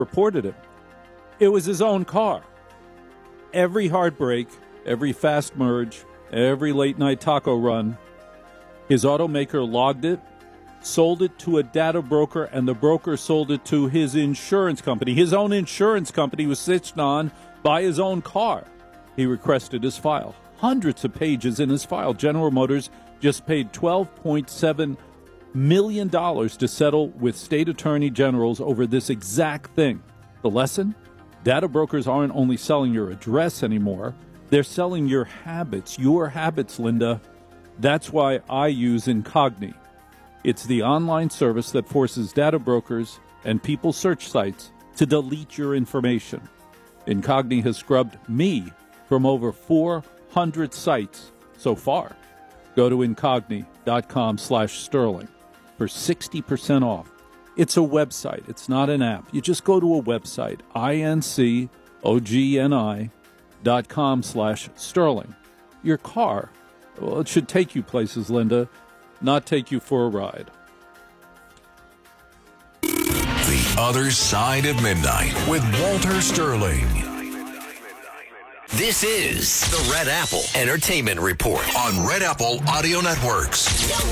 reported it. It was his own car. Every heartbreak, every fast merge, every late-night taco run, his automaker logged it, sold it to a data broker, and the broker sold it to his insurance company. His own insurance company was stitched on by his own car. He requested his file. Hundreds of pages in his file. General Motors just paid $12.7 million to settle with state attorney generals over this exact thing. The lesson? Data brokers aren't only selling your address anymore. They're selling your habits, Linda. That's why I use Incogni. It's the online service that forces data brokers and people search sites to delete your information. Incogni has scrubbed me from over 400 sites so far. Go to incogni.com/sterling for 60% off. It's a website. It's not an app. You just go to a website, incogni.com/sterling. Your car, well, it should take you places, Linda, not take you for a ride. The Other Side of Midnight with Walter Sterling. This is the Red Apple Entertainment Report on Red Apple Audio Networks.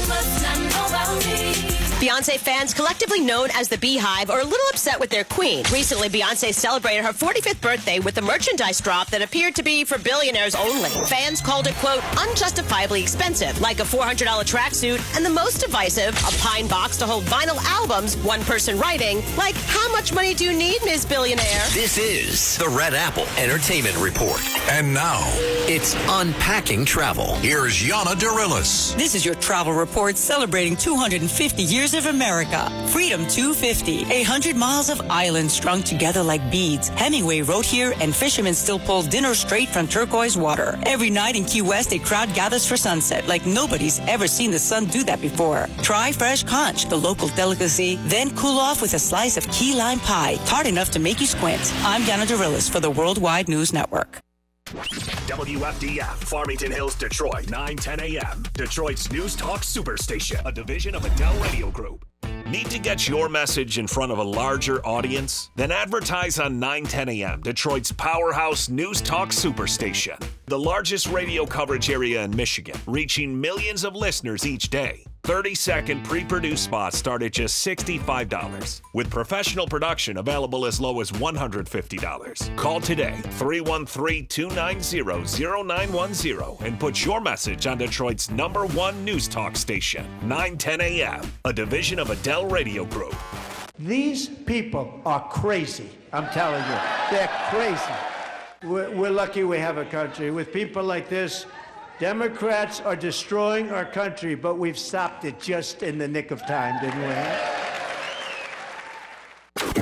Beyonce fans, collectively known as the Beehive, are a little upset with their queen. Recently, Beyonce celebrated her 45th birthday with a merchandise drop that appeared to be for billionaires only. Fans called it, quote, unjustifiably expensive, like a $400 tracksuit, and the most divisive, a pine box to hold vinyl albums, one person writing, like, how much money do you need, Ms. Billionaire? This is the Red Apple Entertainment Report. And now, it's Unpacking Travel. Here's Yana Dorillis. This is your travel report celebrating 250 years of America. Freedom 250, 100 miles of island strung together like beads. Hemingway wrote here, and fishermen still pull dinner straight from turquoise water. Every night in Key West, a crowd gathers for sunset like nobody's ever seen the sun do that before. Try fresh conch, the local delicacy, then cool off with a slice of key lime pie, tart enough to make you squint. I'm Yana Dorillis for the Worldwide News Network. WFDF, Farmington Hills, Detroit, 9:10 a.m. Detroit's News Talk Superstation, a division of Adele Radio Group. Need to get your message in front of a larger audience? Then advertise on 9:10 a.m., Detroit's powerhouse News Talk Superstation. The largest radio coverage area in Michigan, reaching millions of listeners each day. 30-second pre-produced spots start at just $65, with professional production available as low as $150. Call today, 313-290-0910, and put your message on Detroit's #1 news talk station, 9:10 a.m., a division of Adele Radio Group. These people are crazy, I'm telling you. They're crazy. We're lucky we have a country. With people like this, Democrats are destroying our country, but we've stopped it just in the nick of time, didn't we?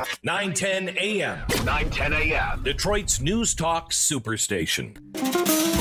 9:10 a.m. 9:10 a.m. Detroit's News Talk Superstation.